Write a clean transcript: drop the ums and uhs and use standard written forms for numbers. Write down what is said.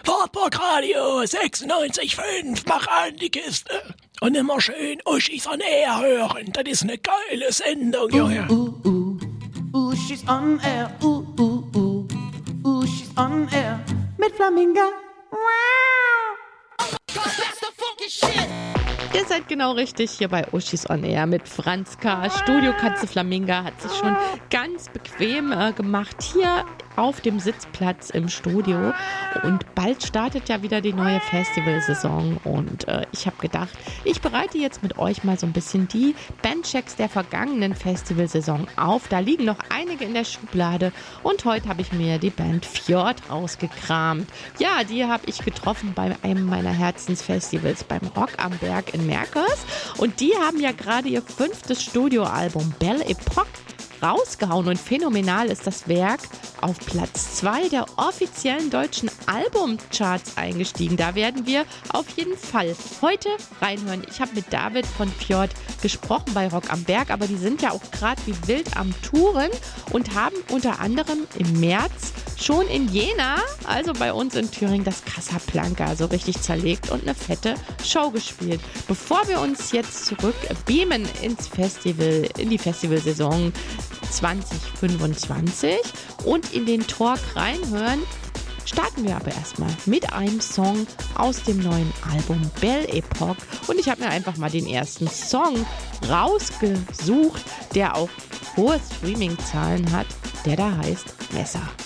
Wartburg Radio 96.5, mach an die Kiste. Und immer schön Uschis on Air hören. Das ist eine geile Sendung, Junge. Uschis on Air. Uschis on Air. Mit Flaminga. Ihr seid genau richtig hier bei Uschis on Air mit Franz K. Studiokatze Flaminga hat sich schon ganz bequem gemacht hier auf dem Sitzplatz im Studio. Und bald startet ja wieder die neue Festivalsaison. Und ich habe gedacht, ich bereite jetzt mit euch mal so ein bisschen die Bandchecks der vergangenen Festivalsaison auf. Da liegen noch einige in der Schublade. Und heute habe ich mir die Band Fjord rausgekramt. Ja, die habe ich getroffen bei einem meiner Herzensfestivals, beim Rock am Berg in Merkers. Und die haben ja gerade ihr 5. Studioalbum Belle Epoque rausgehauen und phänomenal ist das Werk auf Platz 2 der offiziellen deutschen Albumcharts eingestiegen. Da werden wir auf jeden Fall heute reinhören. Ich habe mit David von Fjord gesprochen bei Rock am Berg, aber die sind ja auch gerade wie wild am Touren und haben unter anderem im März schon in Jena, also bei uns in Thüringen, das Casablanca so richtig zerlegt und eine fette Show gespielt. Bevor wir uns jetzt zurück beamen ins Festival, in die Festivalsaison 2025 und in den Talk reinhören, starten wir aber erstmal mit einem Song aus dem neuen Album Belle Epoque. Und ich habe mir einfach mal den ersten Song rausgesucht, der auch hohe Streaming-Zahlen hat, der da heißt Messer.